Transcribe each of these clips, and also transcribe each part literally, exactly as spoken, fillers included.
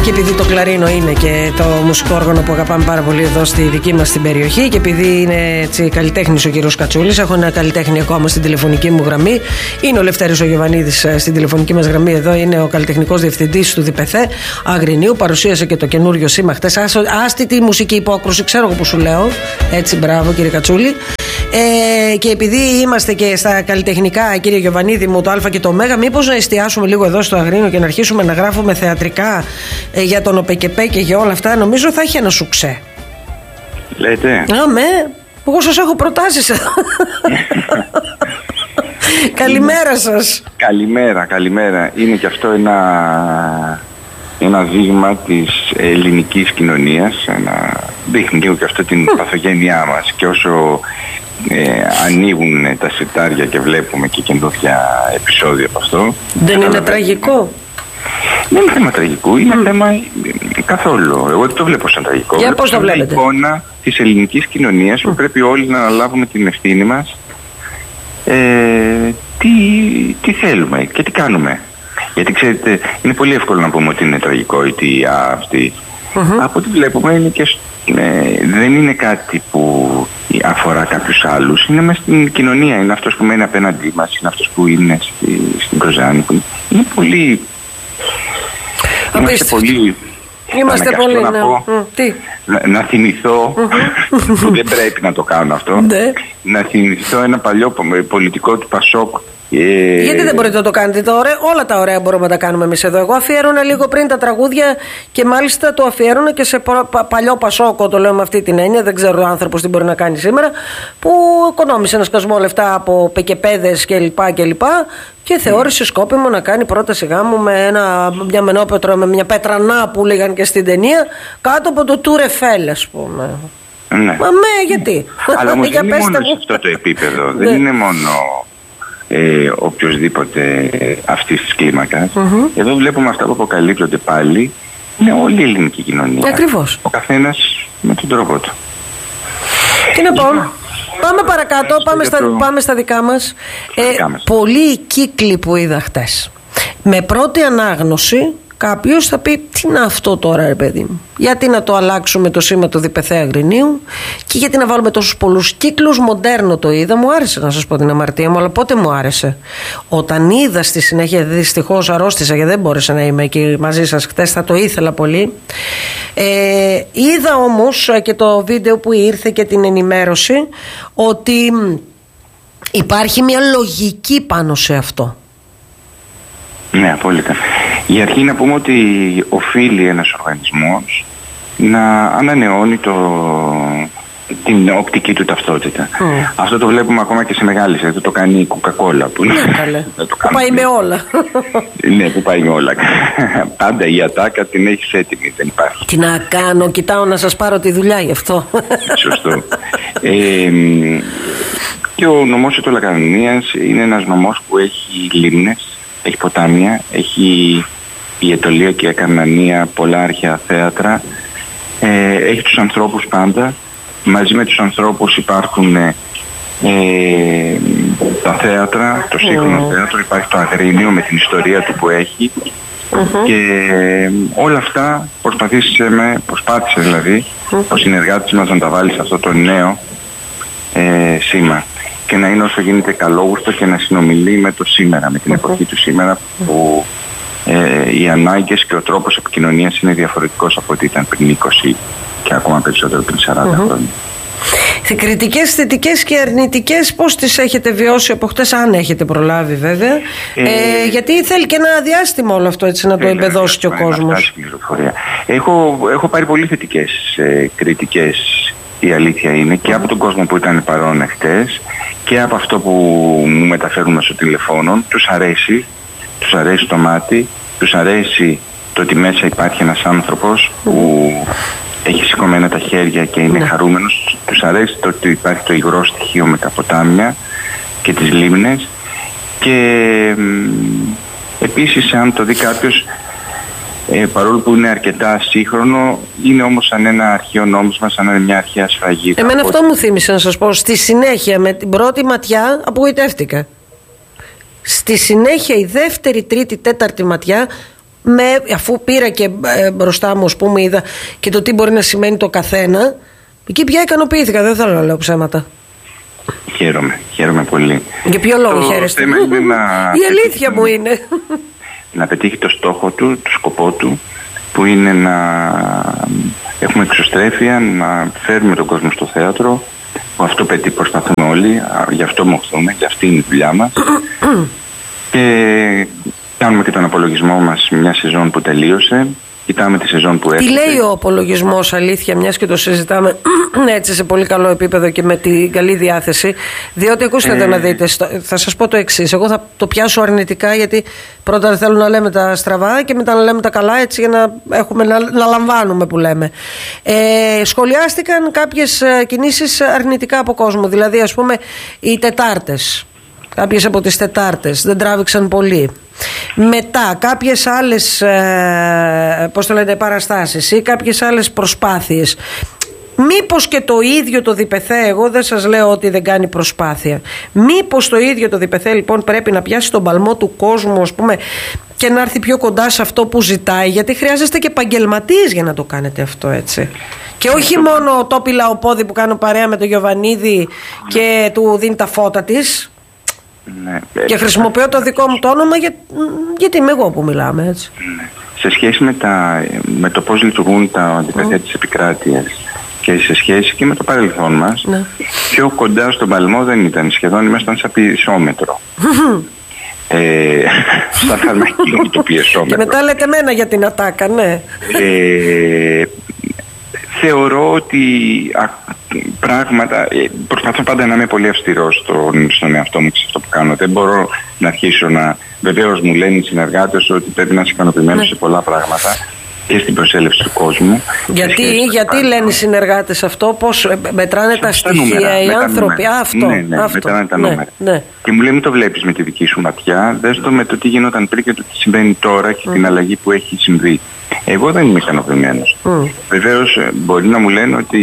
Και επειδή το κλαρίνο είναι και το μουσικό όργανο που αγαπάμε πάρα πολύ εδώ στη δική μας την περιοχή, και επειδή είναι έτσι καλλιτέχνης ο κύριος Κατσούλης, έχω ένα καλλιτέχνη ακόμα στην τηλεφωνική μου γραμμή. Είναι ο Λευτέρης ο Γιωβανίδης στην τηλεφωνική μας γραμμή εδώ. Είναι ο καλλιτεχνικός διευθυντής του ΔΠΘ Αγρινίου. Παρουσίασε και το καινούριο σήμα χτες. Άστη τη μουσική υπόκρουση, ξέρω εγώ που σου λέω. Έτσι, μπράβο κύριε Κατσούλη. Ε, και επειδή είμαστε και στα καλλιτεχνικά, κύριε Γιωβανίδη μου, το Α και το Ω, μήπως να εστιάσουμε λίγο εδώ στο Αγρίνιο και να αρχίσουμε να γράφουμε θεατρικά ε, για τον ΟΠΕΚΕΠΕ και για όλα αυτά? Νομίζω θα έχει ένα σουξέ. Λέτε? Αμέ, εγώ σας έχω προτάσεις εδώ. Καλημέρα σας. Καλημέρα, καλημέρα. Είναι και αυτό ένα, ένα δείγμα της ελληνικής κοινωνίας. Ένα, δείχνει λίγο και αυτό την παθογένειά μας. Και όσο ε, ανοίγουν τα σιτάρια και βλέπουμε και καινούργια επεισόδια από αυτό. Δεν είναι τραγικό? Δεν είναι θέμα τραγικού, είναι mm. θέμα καθόλου. Εγώ δεν το βλέπω σαν τραγικό. Για πώς το βλέπετε? Είναι εικόνα της ελληνικής κοινωνίας που mm. πρέπει όλοι να αναλάβουμε την ευθύνη μας. Ε, τι, τι θέλουμε και τι κάνουμε. Γιατί ξέρετε, είναι πολύ εύκολο να πούμε ότι είναι τραγικό ή τι αυτή. Mm-hmm. Από ό,τι βλέπουμε είναι και, ε, δεν είναι κάτι που αφορά κάποιους άλλους. Είναι μέσα στην κοινωνία. Είναι αυτός που μένει απέναντί μας, είναι αυτός που είναι στη, στην Κοζάνη. Είναι πολύ... Είμαστε πολύ... Είμαστε πολύ, να, ναι. πω, mm, τι? να, να θυμηθώ, mm-hmm. που δεν πρέπει να το κάνω αυτό, ναι. να θυμηθώ ένα παλιό πολιτικό του Πασόκ. Ε... Γιατί δεν μπορείτε να το κάνετε τα ωραία? Όλα τα ωραία μπορούμε να τα κάνουμε εμείς εδώ. Εγώ αφιέρωνα λίγο πριν τα τραγούδια και μάλιστα το αφιέρωνα και σε παλιό Πασόκο, το λέω με αυτή την έννοια. Δεν ξέρω ο άνθρωπος τι μπορεί να κάνει σήμερα. Που οικονόμησε ένα σκασμό λεφτά από πεκεπέδες κλπ. κλπ. Και θεώρησε σκόπιμο να κάνει πρόταση γάμου με ένα, μια μενόπετρο, με μια πέτρανα που λέγαν και στην ταινία, κάτω από το Tour Eiffel, ας πούμε. Ναι. Μα με, γιατί? Αλλά όμως δεν είναι μόνο σε αυτό το επίπεδο. Δεν είναι μόνο ε, οποιοσδήποτε αυτής της κλίμακας. Mm-hmm. Εδώ βλέπουμε αυτά που αποκαλύπτονται πάλι. Είναι όλη η ελληνική κοινωνία. Ακριβώς. Ο καθένας με τον τρόπο του. Τι να πω. Πάμε παρακάτω, πάμε στα, το... πάμε στα δικά μας. Στα ε, δικά μας. Πολλοί κύκλοι που είδα χτες. Με πρώτη ανάγνωση κάποιος θα πει, τι είναι αυτό τώρα ρε παιδί μου? Γιατί να το αλλάξουμε το σήμα του ΔΠΘ Αγρινίου και γιατί να βάλουμε τόσους πολλούς κύκλους? Μοντέρνο το είδα, μου άρεσε να σας πω την αμαρτία μου, αλλά πότε μου άρεσε? Όταν είδα στη συνέχεια, δυστυχώς αρρώστησα γιατί δεν μπόρεσα να είμαι εκεί μαζί σας χτες, θα το ήθελα πολύ. Ε, είδα όμως και το βίντεο που ήρθε και την ενημέρωση ότι υπάρχει μια λογική πάνω σε αυτό. Ναι, απόλυτα. Για αρχή να πούμε ότι οφείλει ένας οργανισμός να ανανεώνει το, την οπτική του ταυτότητα. Mm. Αυτό το βλέπουμε ακόμα και σε μεγάλες. Αυτό το κάνει η Coca-Cola. Που, ναι, καλέ. που πάει με όλα. Ναι, που πάει με όλα. Πάντα η ατάκα την έχεις έτοιμη, δεν υπάρχει. Τι να κάνω, κοιτάω να σας πάρω τη δουλειά γι' αυτό. Σωστό. ε, και ο νομός του Λακανονίας είναι ένας νομός που έχει λίμνες, έχει ποτάμια, έχει η Αιτωλία και η Ακαρνανία, πολλά αρχαία θέατρα, ε, έχει τους ανθρώπους πάντα. Μαζί με τους ανθρώπους υπάρχουν ε, τα θέατρα, το σύγχρονο mm. θέατρο, υπάρχει το Αγρίνιο με την ιστορία του που έχει mm-hmm. και ε, όλα αυτά προσπαθήσαμε, προσπάθησε δηλαδή mm-hmm. ο συνεργάτης μας να τα βάλει σε αυτό το νέο ε, σήμα και να είναι όσο γίνεται καλόγουστο και να συνομιλεί με το σήμερα, με την mm-hmm. εποχή του σήμερα που ε, οι ανάγκες και ο τρόπος επικοινωνίας είναι διαφορετικός από ό,τι ήταν πριν είκοσι και ακόμα περισσότερο πριν σαράντα mm-hmm. χρόνια. Κριτικές, θετικές και αρνητικές, πώς τις έχετε βιώσει από χτες, αν έχετε προλάβει βέβαια, ε, ε, γιατί θέλει και ένα διάστημα όλο αυτό έτσι να το εμπεδώσει και ο κόσμος. Έχω, έχω πάρει πολύ θετικές ε, κριτικές, η αλήθεια είναι, και από τον κόσμο που ήταν παρόν χτες και από αυτό που μου μεταφέρουν στο τηλεφώνο. Τους αρέσει, τους αρέσει το μάτι, τους αρέσει το ότι μέσα υπάρχει ένας άνθρωπος που έχει σηκωμένα τα χέρια και είναι ναι. χαρούμενος. Τους αρέσει το ότι υπάρχει το υγρό στοιχείο με τα ποτάμια και τις λίμνες. Και ε, επίσης, αν το δει κάποιος, ε, παρόλο που είναι αρκετά σύγχρονο, είναι όμως σαν ένα αρχαίο νόμισμα, σαν μια αρχαία σφραγίδα. Εμένα αυτό μου θύμισε να σας πω. Στη συνέχεια, με την πρώτη ματιά, απογοητεύτηκα. Στη συνέχεια, η δεύτερη, τρίτη, τέταρτη ματιά, με, αφού πήρα και ε, μπροστά μου, ας πούμε, είδα και το τι μπορεί να σημαίνει το καθένα, εκεί πια ικανοποιήθηκα, δεν θέλω να λέω ψέματα. Χαίρομαι, χαίρομαι πολύ. Για ποιο λόγο χαίρεστε? Η αλήθεια μου είναι να πετύχει το στόχο του, το σκοπό του, που είναι να έχουμε εξωστρέφεια, να φέρουμε τον κόσμο στο θέατρο. Αυτό πετύχει, προσπαθούμε όλοι, γι' αυτό μοχθούμε, γι' αυτή είναι η δουλειά μας. Και κάνουμε και τον απολογισμό μας μια σεζόν που τελείωσε. Κοιτάμε τη σεζόν που έρχεται. Τι λέει ο απολογισμός, αλήθεια, μιας και το συζητάμε έτσι σε πολύ καλό επίπεδο και με την καλή διάθεση? Διότι ακούστε ε... να δείτε, θα σας πω το εξής. Εγώ θα το πιάσω αρνητικά, γιατί πρώτα θέλω να λέμε τα στραβά και μετά να λέμε τα καλά, έτσι για να, έχουμε, να, να λαμβάνουμε που λέμε. Ε, σχολιάστηκαν κάποιες κινήσεις αρνητικά από κόσμο. Δηλαδή, ας πούμε, οι Τετάρτες. Κάποιες από τις Τετάρτες δεν τράβηξαν πολύ. Μετά κάποιες άλλες ε, πώς το λένε, παραστάσεις ή κάποιες άλλες προσπάθειες. Μήπως και το ίδιο το ΔΠΘ, εγώ δεν σας λέω ότι δεν κάνει προσπάθεια, μήπως το ίδιο το ΔΠΘ λοιπόν πρέπει να πιάσει τον παλμό του κόσμου, ας πούμε, και να έρθει πιο κοντά σε αυτό που ζητάει, γιατί χρειάζεστε και επαγγελματίες για να το κάνετε αυτό, έτσι. Και όχι μόνο το πιλαοπόδι που κάνω παρέα με τον Γιοβανίδη και του δίνει τα φώτα της. Ναι, και χρησιμοποιώ το δικό μου το όνομα για, γιατί είμαι εγώ που μιλάμε, έτσι. Ναι. Σε σχέση με, τα, με το πώς λειτουργούν τα ΔΠΘ mm. της επικράτειας και σε σχέση και με το παρελθόν μας, ναι, πιο κοντά στον παλμό δεν ήταν, σχεδόν ήμασταν σαν πιεσόμετρο. ε, σαν φαρμακείο το πιεσόμετρο. Και μετά λέτε εμένα για την ατάκα, ναι. ε, θεωρώ ότι α, πράγματα, προσπαθώ πάντα να είμαι πολύ αυστηρός στον, στον εαυτό μου και σε αυτό που κάνω. Δεν μπορώ να αρχίσω να, βεβαίως μου λένε οι συνεργάτες ότι πρέπει να είσαι ικανοποιημένος ναι. σε πολλά πράγματα και στην προσέλευση του κόσμου. Γιατί, γιατί λένε οι συνεργάτες αυτό, πώς μετράνε τα στοιχεία νούμερα, οι άνθρωποι, α, αυτό, ναι, ναι, αυτό, μετράνε τα ναι, νούμερα. Ναι. Και μου λέει, μην το βλέπεις με τη δική σου ματιά, δες το με το τι γινόταν πριν και το τι συμβαίνει τώρα και mm. την αλλαγή που έχει συμβεί. Εγώ δεν είμαι ικανοποιημένος. Mm. Βεβαίως μπορεί να μου λένε ότι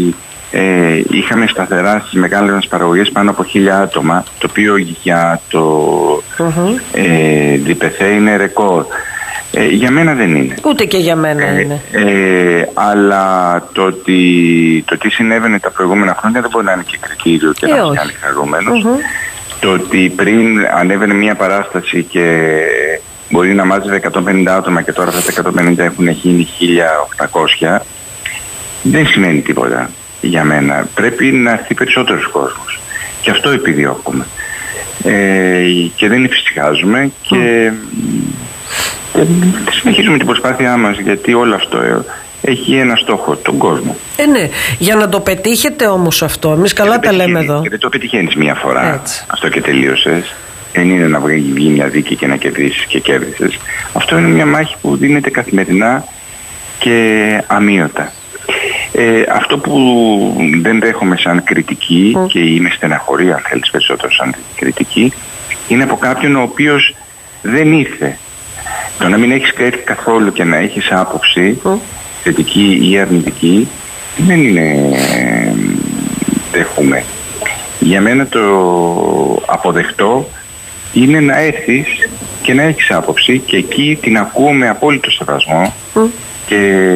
ε, είχαμε σταθερά στις μεγάλες μας παραγωγές πάνω από χίλια άτομα, το οποίο για το mm-hmm. ε, ΔΠΘ είναι ρεκόρ. Ε, για μένα δεν είναι. Ούτε και για μένα ε, είναι. Ε, αλλά το ότι το τι συνέβαινε τα προηγούμενα χρόνια δεν μπορεί να είναι και κριτήριο και ε, να κάνει χαρούμενος. Mm-hmm. Το ότι πριν ανέβαινε μια παράσταση και μπορεί να μάζευε εκατόν πενήντα άτομα και τώρα αυτά τα εκατόν πενήντα έχουν γίνει χίλια οκτακόσια, δεν σημαίνει τίποτα για μένα. Πρέπει να έρθει περισσότερος κόσμος. Και αυτό επιδιώκουμε. Ε, και δεν εφησυχάζουμε και, mm. και συνεχίζουμε την προσπάθειά μας, γιατί όλο αυτό έχει ένα στόχο, τον κόσμο. Ε, ναι. Για να το πετύχετε όμως αυτό, εμείς καλά τα λέμε εδώ. Και δεν το πετυχαίνεις μία φορά. Έτσι. Αυτό και τελείωσες. Δεν είναι να βγει μια δίκη και να κερδίσεις και κέρδισες. Αυτό είναι μια μάχη που δίνεται καθημερινά και αμείωτα. Ε, αυτό που δεν δέχομαι σαν κριτική mm. και είμαι στεναχωρή, αν θέλεις περισσότερο σαν κριτική, είναι από κάποιον ο οποίος δεν ήρθε. Το να μην έχεις κριτική καθόλου και να έχεις άποψη mm. θετική ή αρνητική δεν είναι ε, δέχομαι. Για μένα το αποδεκτό είναι να έρθεις και να έχεις άποψη και εκεί την ακούω με απόλυτο σεβασμό mm. και,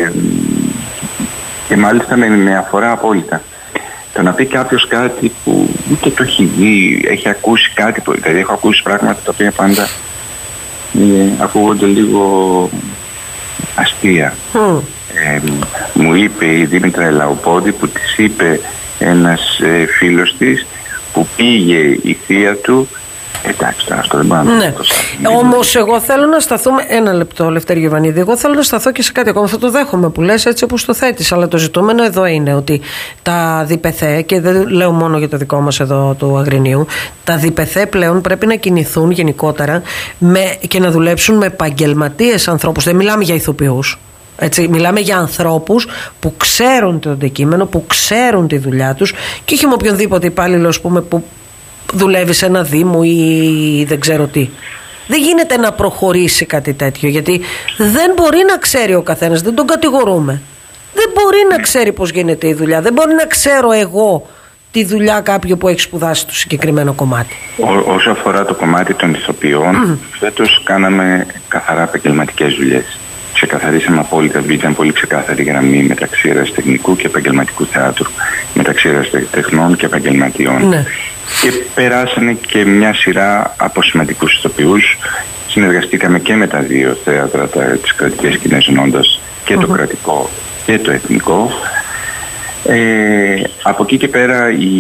και μάλιστα με, με αφορά απόλυτα. Το να πει κάποιος κάτι που ούτε το έχει δει, έχει ακούσει κάτι, δηλαδή έχω ακούσει πράγματα τα οποία πάντα ε, ακούγονται λίγο αστεία. Mm. Ε, μου είπε η Δήμητρα Λαοπόδη που της είπε ένας ε, φίλος της που πήγε η θεία του. Εντάξει, τώρα αυτό δεν μπορεί να ναι. το Όμως εγώ θέλω να σταθούμε. Ένα λεπτό, Λευτέρη Γιοβανίδη. Εγώ θέλω να σταθώ και σε κάτι ακόμα. Θα το δέχομαι που λες έτσι όπως το θέτεις. Αλλά το ζητούμενο εδώ είναι ότι τα ΔΠΘ, και δεν λέω μόνο για το δικό μας εδώ του Αγρινίου, τα ΔΠΘ πλέον πρέπει να κινηθούν γενικότερα με, και να δουλέψουν με επαγγελματίες ανθρώπους. Δεν μιλάμε για ηθοποιούς. Έτσι, μιλάμε για ανθρώπους που ξέρουν το αντικείμενο, που ξέρουν τη δουλειά τους και όχι με οποιονδήποτε υπάλληλο, ας πούμε, που δουλεύει σε ένα δήμο ή δεν ξέρω τι. Δεν γίνεται να προχωρήσει κάτι τέτοιο, γιατί δεν μπορεί να ξέρει ο καθένας, δεν τον κατηγορούμε. Δεν μπορεί να ξέρει πώς γίνεται η δουλειά, δεν μπορεί να ξέρω εγώ τη δουλειά κάποιου που έχει σπουδάσει το συγκεκριμένο κομμάτι? Ό, όσο αφορά το κομμάτι των ηθοποιών, mm. φέτος κάναμε καθαρά επαγγελματικές δουλειές. Ξεκαθαρίσαμε απόλυτα, ήταν πολύ ξεκάθαρη γραμμή μεταξύ ερασιτεχνικού και επαγγελματικού θεάτρου, μεταξύ ερασιτεχνών και επαγγελματιών. Ναι. Και περάσανε και μια σειρά από σημαντικούς ηθοποιούς. Συνεργαστήκαμε και με τα δύο θέατρα, τα, τις κρατικές σκηνές ενώντας και mm-hmm. το κρατικό και το εθνικό. Ε, από εκεί και πέρα η,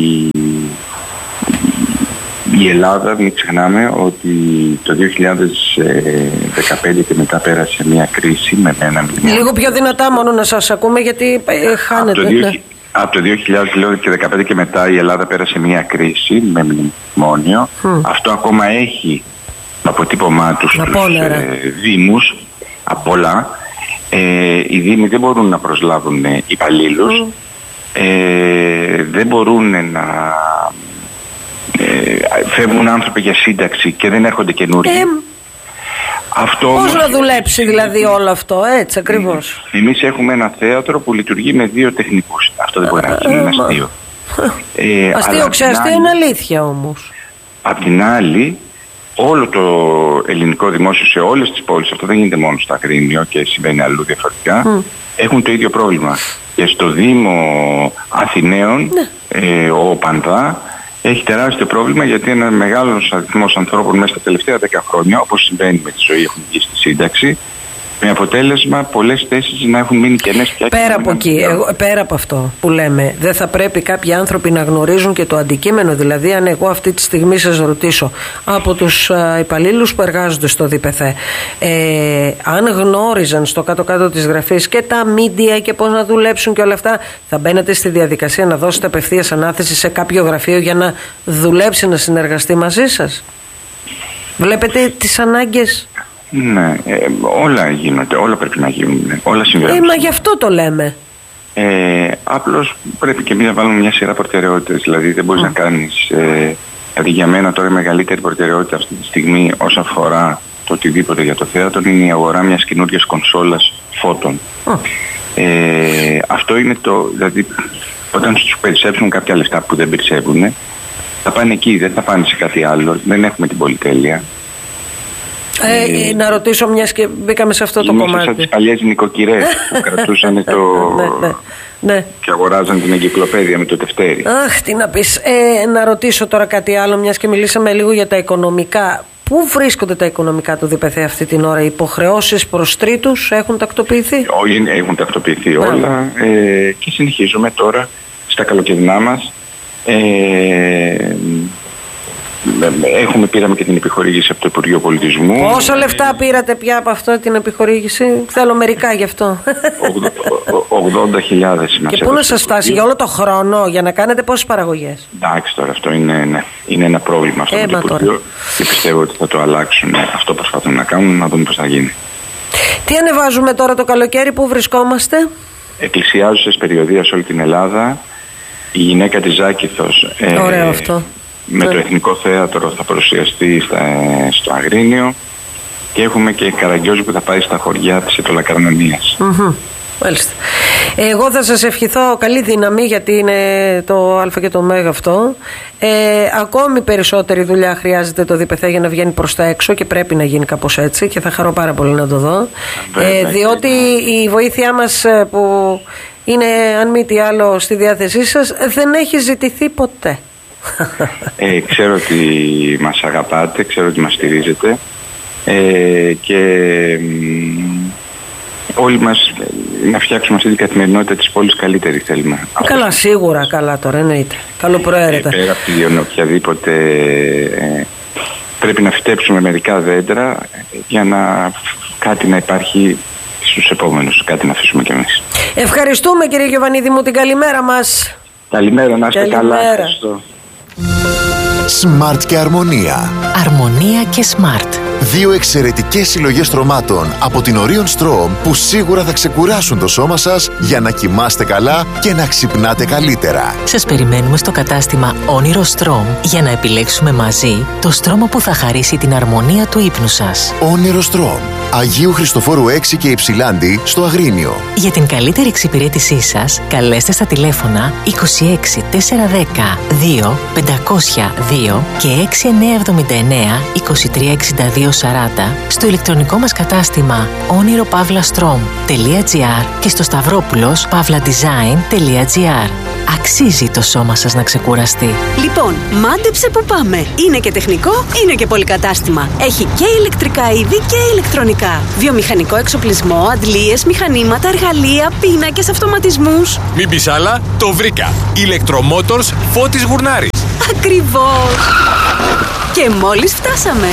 η Ελλάδα, μην ξεχνάμε ότι το δύο χιλιάδες δεκαπέντε και μετά πέρασε μια κρίση με ένα μνημόνιο. Λίγο πιο δυνατά μόνο να σας ακούμε, γιατί ε, χάνετε. Από το, ναι. από το δύο χιλιάδες δεκαπέντε και μετά η Ελλάδα πέρασε μια κρίση με μνημόνιο. Mm. Αυτό ακόμα έχει αποτύπωμά του στους ε, δήμους, απ' όλα. Ε, οι δήμοι δεν μπορούν να προσλάβουν υπαλλήλους, mm. ε, δεν μπορούν να ε, φεύγουν άνθρωποι για σύνταξη και δεν έρχονται καινούργοι. Ε, αυτό πώς όμως, να δουλέψει δηλαδή όλο αυτό, έτσι ακριβώς? Εμείς έχουμε ένα θέατρο που λειτουργεί με δύο τεχνικούς. Αυτό δεν μπορεί να γίνει, είναι αστείο. ε, αστείο ξεαστείο είναι αλήθεια όμως. Απ' την άλλη, όλο το ελληνικό δημόσιο σε όλες τις πόλεις, αυτό δεν γίνεται μόνο στο Αγρίνιο και συμβαίνει αλλού διαφορετικά, mm. έχουν το ίδιο πρόβλημα. Και στο Δήμο Αθηναίων, ναι. ε, ο Πανδά έχει τεράστιο πρόβλημα, γιατί ένα μεγάλος αριθμός ανθρώπων μέσα στα τελευταία δέκα χρόνια, όπως συμβαίνει με τη ζωή, έχουν βγει στη σύνταξη, με αποτέλεσμα πολλές θέσεις να έχουν μείνει κενές πια. Πέρα από εκεί, εγώ, πέρα από αυτό που λέμε, δεν θα πρέπει κάποιοι άνθρωποι να γνωρίζουν και το αντικείμενο? Δηλαδή, αν εγώ αυτή τη στιγμή σας ρωτήσω από τους α, υπαλλήλους που εργάζονται στο ΔΠΘ, ε, αν γνώριζαν στο κάτω-κάτω της γραφής και τα media και πώς να δουλέψουν και όλα αυτά, θα μπαίνετε στη διαδικασία να δώσετε απευθείας ανάθεση σε κάποιο γραφείο για να δουλέψει, να συνεργαστεί μαζί σας? Βλέπετε τις ανάγκες? Ναι, ε, όλα γίνονται, όλα πρέπει να γίνουν, όλα συμβαίνουν. Ε, μα γι' αυτό το λέμε. Ε, απλώς πρέπει και εμείς να βάλουμε μια σειρά προτεραιότητες. Δηλαδή δεν μπορείς mm. να κάνεις, ε, δηλαδή για μένα τώρα η μεγαλύτερη προτεραιότητα αυτή τη στιγμή όσον αφορά το οτιδήποτε για το θέατρο είναι η αγορά μιας καινούργιας κονσόλας φώτων. Mm. Ε, αυτό είναι το, δηλαδή όταν τους περισσέψουν κάποια λεφτά που δεν περισσεύουν, θα πάνε εκεί, δεν θα πάνε σε κάτι άλλο, δεν έχουμε την πολυτέλεια. Ε, ε, να ρωτήσω, μιας και μπήκαμε σε αυτό το κομμάτι. Σαν τις παλιές νοικοκυρές που κρατούσαν το... ναι, ναι, ναι. και αγοράζαν την εγκυκλοπαίδεια με το τευτέρι. Αχ, τι να πεις. Ε, να ρωτήσω τώρα κάτι άλλο, μιας και μιλήσαμε λίγο για τα οικονομικά. Πού βρίσκονται τα οικονομικά του ΔΠΘ αυτή την ώρα? Οι υποχρεώσεις προς τρίτους έχουν τακτοποιηθεί? Όχι, έχουν τακτοποιηθεί όλα ε, και συνεχίζουμε τώρα στα καλοκαιρινά μας. Ε, Έχουμε, πήραμε και την επιχορήγηση από το Υπουργείο Πολιτισμού. Πόσα λεφτά πήρατε πια από αυτό την επιχορήγηση? Θέλω μερικά γι' αυτό. ογδόντα χιλιάδες. Και πού να σας φτάσει για όλο το χρόνο, για να κάνετε πόσες παραγωγές? Εντάξει, τώρα αυτό είναι, ναι, είναι ένα πρόβλημα αυτό ε, το Υπουργείο και πιστεύω ότι θα το αλλάξουν. Αυτό προσπαθούν να κάνουν, να δούμε πώς θα γίνει. Τι ανεβάζουμε τώρα το καλοκαίρι, πού βρισκόμαστε? Εκκλησιάζουσες περιοδία σε όλη την Ελλάδα. Η γυναίκα της Ζάκηθος. Ωραίο ε, αυτό. Με το Εθνικό Θέατρο θα παρουσιαστεί στα, στο Αγρίνιο και έχουμε και Καραγκιόζη που θα πάει στα χωριά της Ετωλακαρνανίας. Mm-hmm. Μάλιστα. Εγώ θα σας ευχηθώ καλή δύναμη, γιατί είναι το Α και το Μ αυτό. Ε, ακόμη περισσότερη δουλειά χρειάζεται το ΔΠΘ για να βγαίνει προς τα έξω και πρέπει να γίνει κάπως έτσι και θα χαρώ πάρα πολύ να το δω. Ε, διότι η βοήθειά μας που είναι αν μη τι άλλο στη διάθεσή σας δεν έχει ζητηθεί ποτέ. Ε, ξέρω ότι μας αγαπάτε, ξέρω ότι μας στηρίζετε ε, και ε, όλοι μας να φτιάξουμε αυτή την καθημερινότητα της πόλης καλύτερη θέλουμε. Καλά, σίγουρα, καλά τώρα εννοείται. Καλοπροαίρετα. Ε, πέρα από την οποιαδήποτε ε, πρέπει να φυτέψουμε μερικά δέντρα για να κάτι να υπάρχει στους επόμενους, κάτι να αφήσουμε κι εμείς. Ευχαριστούμε κύριε Γιωβανίδη μου, την καλημέρα μας. Καλημέρα, να είστε καλά. Smart και Αρμονία. Αρμονία και Smart. Δύο εξαιρετικές συλλογές στρωμάτων από την Orion Strom που σίγουρα θα ξεκουράσουν το σώμα σας για να κοιμάστε καλά και να ξυπνάτε καλύτερα. Σας περιμένουμε στο κατάστημα Όνειρο Strom για να επιλέξουμε μαζί το στρώμα που θα χαρίσει την αρμονία του ύπνου σας. Όνειρο Strom, Αγίου Χριστοφόρου έξι και Υψηλάντη στο Αγρίνιο. Για την καλύτερη εξυπηρέτησή σας, καλέστε στα τηλέφωνα είκοσι έξι τετρακόσια δέκα δύο πεντακόσια δύο και έξι εννιά εβδομήντα εννέα είκοσι τρία εξήντα δύο σαράντα στο ηλεκτρονικό μας κατάστημα όνειρο παύλα στρομ τελεία τζι άρ και στο σταυρόπουλος παύλα design τελεία τζι άρ. Αξίζει το σώμα σας να ξεκουραστεί. Λοιπόν, μάντεψε που πάμε. Είναι και τεχνικό, είναι και πολυκατάστημα. Έχει και ηλεκτρικά είδη και ηλεκτρονικά. Βιομηχανικό εξοπλισμό, αντλίες, μηχανήματα, εργαλεία, πίνακες, αυτοματισμούς. Μην πεις άλλα, το βρήκα. Ηλεκτρομότορς Φώτης Γουρνάρης. Ακριβώς. Και μόλις φτάσαμε.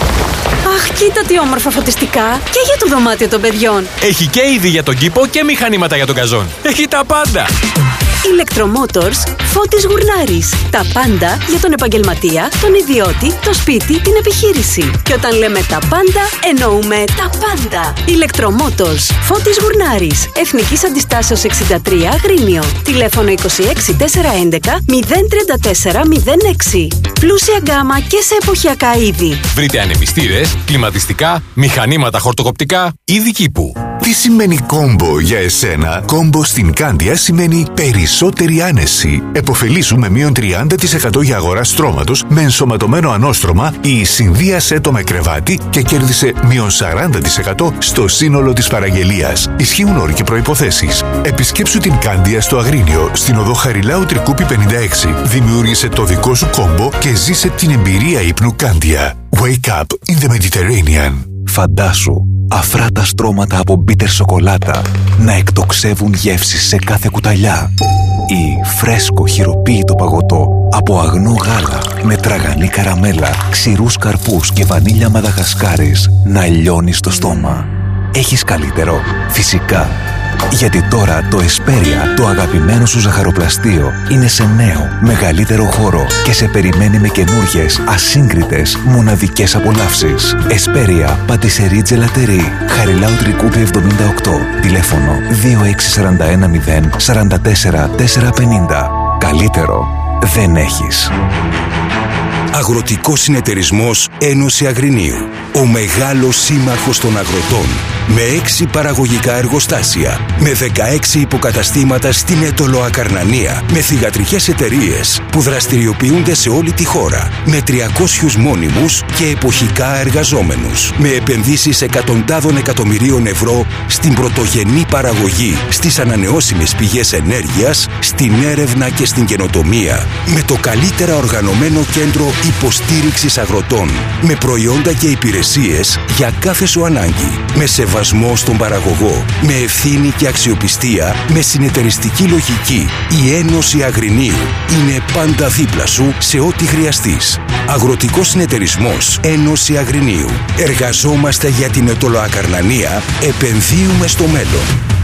Αχ, κοίτα τι όμορφα φωτιστικά. Και για το δωμάτιο των παιδιών. Έχει και είδη για τον κήπο και μηχανήματα για τον καζόν. Έχει τα πάντα. Ηλεκτρομότορς Φώτης Γουρνάρης. Τα πάντα για τον επαγγελματία, τον ιδιώτη, το σπίτι, την επιχείρηση. Και όταν λέμε τα πάντα, εννοούμε τα πάντα. Ηλεκτρομότορς Φώτης Γουρνάρης. Εθνικής Αντιστάσεως εξήντα τρία Αγρίνιο. Τηλέφωνο είκοσι έξι τετρακόσια έντεκα μηδέν τριάντα τέσσερα μηδέν έξι. Πλούσια γκάμα και σε εποχιακά είδη. Βρείτε ανεμιστήρες, κλιματιστικά, μηχανήματα χορτοκοπτικά, είδη κήπου. Τι σημαίνει κόμπο για εσένα? Κόμπο στην Κάνδια σημαίνει περισσότερη άνεση. Εποφελήσου με μείον τριάντα τοις εκατό για αγορά στρώματος με ενσωματωμένο ανώστρωμα ή συνδύασέ το με κρεβάτι και κέρδισε μείον σαράντα τοις εκατό στο σύνολο της παραγγελίας. Ισχύουν όροι και προϋποθέσεις. Επισκέψου την Κάνδια στο Αγρίνιο, στην οδό Χαριλάου Τρικούπη πενήντα έξι. Δημιούργησε το δικό σου κόμπο και ζήσε την εμπειρία ύπνου Κάνδια. Wake up in the Mediterranean. Φαντάσου αφράτα στρώματα από μπίτερ σοκολάτα να εκτοξεύουν γεύσεις σε κάθε κουταλιά ή φρέσκο χειροποίητο παγωτό από αγνό γάλα με τραγανή καραμέλα, ξηρούς καρπούς και βανίλια μαδαγασκάρης να λιώνει στο στόμα. Έχεις καλύτερο? Φυσικά. Γιατί τώρα το Εσπέρια, το αγαπημένο σου ζαχαροπλαστείο, είναι σε νέο, μεγαλύτερο χώρο και σε περιμένει με καινούργιες, ασύγκριτες, μοναδικές απολαύσεις. Εσπέρια, πατησερί τζελατερί, Χαριλάου Τρικούπη εβδομήντα οκτώ, τηλέφωνο δύο έξι τέσσερα ένα μηδέν τέσσερα τέσσερα τέσσερα πενήντα. Καλύτερο δεν έχεις. Αγροτικός Συνεταιρισμός Ένωση Αγρινίου. Ο μεγάλος σύμμαχος των αγροτών. Με έξι παραγωγικά εργοστάσια. Με δεκαέξι υποκαταστήματα στην Έτολο Ακαρνανία. Με θυγατρικές εταιρείες που δραστηριοποιούνται σε όλη τη χώρα. Με τριακόσιους μόνιμους και εποχικά εργαζόμενους. Με επενδύσεις εκατοντάδων εκατομμυρίων ευρώ στην πρωτογενή παραγωγή, στις ανανεώσιμες πηγές ενέργειας, στην έρευνα και στην καινοτομία. Με το καλύτερα οργανωμένο κέντρο υποστήριξης αγροτών. Με προϊόντα και υπηρεσίες για κάθε σου ανάγκη. Με σεβασμό στον παραγωγό. Με ευθύνη και αξιοπιστία. Με συνεταιριστική λογική. Η Ένωση Αγρινίου είναι πάντα δίπλα σου σε ό,τι χρειαστείς. Αγροτικός Συνεταιρισμός Ένωση Αγρινίου. Εργαζόμαστε για την Ετωλοακαρνανία. Επενδύουμε στο μέλλον.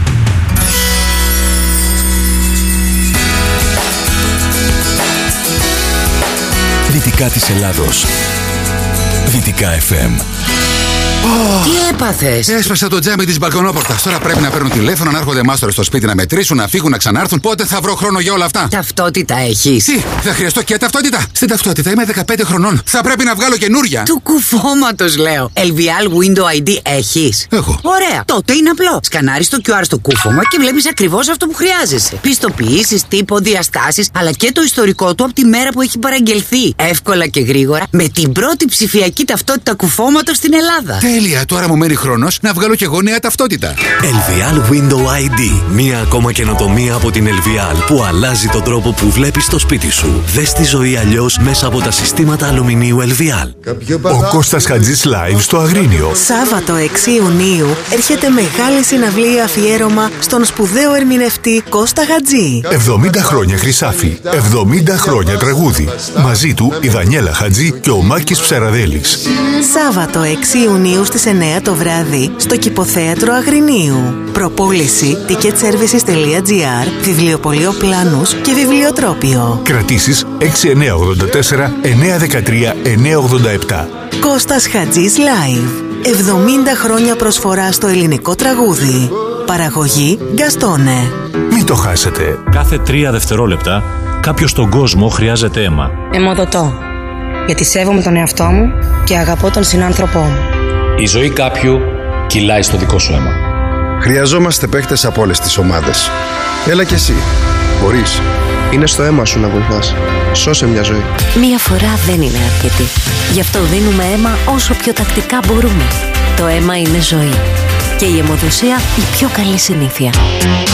Δυτικά της Ελλάδος. Δυτικά εφ εμ. Oh, τι έπαθες? Έσπασα το τζάμι της μπαλκονόπορτας. Τώρα πρέπει να παίρνουν τηλέφωνο, να έρχονται μάστορες στο σπίτι να μετρήσουν, να φύγουν, να ξανάρθουν. Πότε θα βρω χρόνο για όλα αυτά? Ταυτότητα έχεις? Τι, θα χρειαστώ και ταυτότητα? Στην ταυτότητα είμαι δεκαπέντε χρονών. Θα πρέπει να βγάλω καινούρια. Του κουφώματος λέω. ελ βι ελ Window άι ντι έχεις? Έχω. Ωραία. Τότε είναι απλό. Σκανάρεις το κιου αρ στο κούφωμα και βλέπεις ακριβώς αυτό που χρειάζεσαι. Πιστοποιήσεις, τύπο, διαστάσεις, αλλά και το ιστορικό του από τη μέρα που έχει παραγγελθεί. Εύκολα και γρήγορα με την πρώτη ψηφιακή ταυτότητα κουφώματος στην Ελλάδα. Τέλεια, τώρα μου μένει χρόνος να βγάλω κι εγώ νέα ταυτότητα. ελ βι ελ Window άι ντι. Μία ακόμα καινοτομία από την ελ βι ελ που αλλάζει τον τρόπο που βλέπεις το σπίτι σου. Δες τη ζωή αλλιώς μέσα από τα συστήματα αλουμινίου ελ βι ελ. Ο Κώστας Χατζής Live στο Αγρίνιο. Σάββατο έξι Ιουνίου έρχεται μεγάλη συναυλία αφιέρωμα στον σπουδαίο ερμηνευτή Κώστα Χατζή. εβδομήντα χρόνια Χρυσάφι, εβδομήντα χρόνια τραγούδι. Μαζί του η Δανιέλα Χατζή και ο Μάκης Ψαραδέλης. Σάββατο έξι Ιουνίου στις εννέα το βράδυ στο Κηποθέατρο Αγρινίου. Προπόληση ticketservices.gr, βιβλιοπωλείο Πλάνους και βιβλιοτρόπιο. Κρατήσεις έξι εννιά οκτώ τέσσερα εννιά ένα τρία εννιά οκτώ επτά. Κώστας Χατζής Live. εβδομήντα χρόνια προσφορά στο ελληνικό τραγούδι. Παραγωγή Γκαστόνε. Μην το χάσετε. Κάθε τρία δευτερόλεπτα κάποιος στον κόσμο χρειάζεται αίμα. Αιμοδοτώ. Γιατί σέβομαι τον εαυτό μου και αγαπώ τον συνάνθρωπό μου. Η ζωή κάποιου κυλάει στο δικό σου αίμα. Χρειαζόμαστε παίχτες από όλες τις ομάδες. Έλα κι εσύ. Μπορείς. Είναι στο αίμα σου να βοηθάς. Σώσε μια ζωή. Μία φορά δεν είναι αρκετή. Γι' αυτό δίνουμε αίμα όσο πιο τακτικά μπορούμε. Το αίμα είναι ζωή. Και η αιμοδοσία η πιο καλή συνήθεια.